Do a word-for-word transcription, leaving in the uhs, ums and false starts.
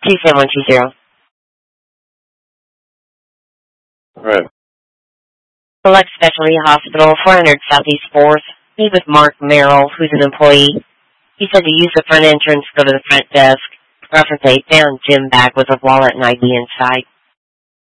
two seven one two zero. Right. Select Specialty Hospital, four hundred Southeast fourth. Meet with Mark Merrill, who's an employee. He said to use the front entrance, go to the front desk. Reference eight, found Jim back with a wallet and I D inside.